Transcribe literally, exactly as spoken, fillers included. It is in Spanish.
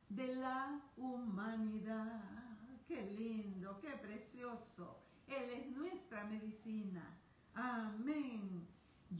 de la humanidad. ¡Qué lindo, qué precioso! Él es nuestra medicina. Amén.